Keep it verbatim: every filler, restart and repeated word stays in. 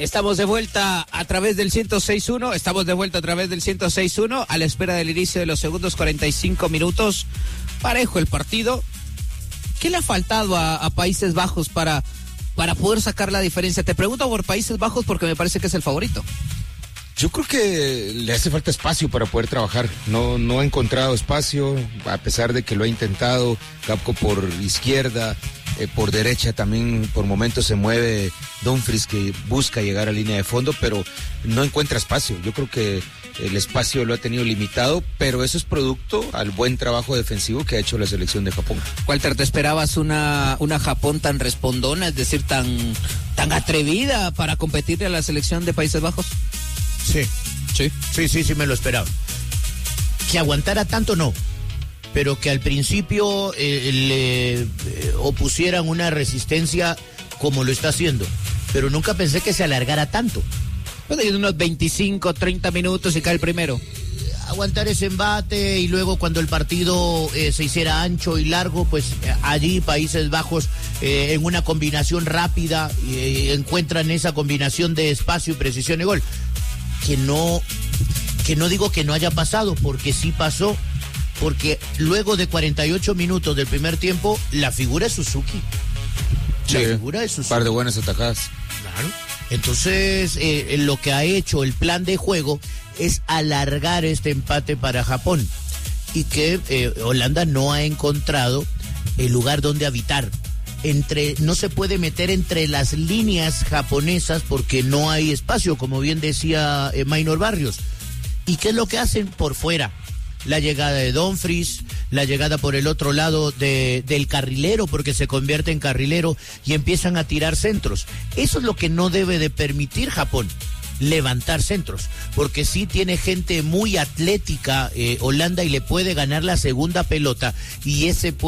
Estamos de vuelta a través del ciento seis punto uno, estamos de vuelta a través del ciento seis punto uno a la espera del inicio de los segundos cuarenta y cinco minutos. Parejo el partido. ¿Qué le ha faltado a, a Países Bajos para, para poder sacar la diferencia? Te pregunto por Países Bajos porque me parece que es el favorito. Yo creo que le hace falta espacio para poder trabajar. No, no ha encontrado espacio, a pesar de que lo ha intentado. Gakpo por izquierda, eh, por derecha también por momentos se mueve Dumfries, que busca llegar a línea de fondo, pero no encuentra espacio. Yo creo que el espacio lo ha tenido limitado, pero eso es producto al buen trabajo defensivo que ha hecho la selección de Japón. Walter, ¿te esperabas una, una Japón tan respondona, es decir, tan, tan atrevida para competirle a la selección de Países Bajos? Sí. Sí. Sí, sí, sí me lo esperaba. Que aguantara tanto no, pero que al principio eh, le eh, opusieran una resistencia como lo está haciendo. Pero nunca pensé que se alargara tanto. Puede ir unos veinticinco, treinta minutos y cae el primero. Aguantar ese embate y luego cuando el partido eh, se hiciera ancho y largo, pues eh, allí Países Bajos eh, en una combinación rápida eh, encuentran esa combinación de espacio y precisión de gol. Que no, que no digo que no haya pasado, porque sí pasó, porque luego de cuarenta y ocho minutos del primer tiempo, la figura es Suzuki. Sí, la figura es Suzuki. Un par de buenas atajadas. Claro. Entonces, eh, lo que ha hecho el plan de juego es alargar este empate para Japón y que eh, Holanda no ha encontrado el lugar donde habitar. Entre, no se puede meter entre las líneas japonesas porque no hay espacio, como bien decía eh, Maynor Barrios. ¿Y qué es lo que hacen por fuera? La llegada de Dumfries, la llegada por el otro lado de, del carrilero, porque se convierte en carrilero y empiezan a tirar centros. Eso es lo que no debe de permitir Japón, levantar centros, porque sí tiene gente muy atlética eh, Holanda y le puede ganar la segunda pelota y ese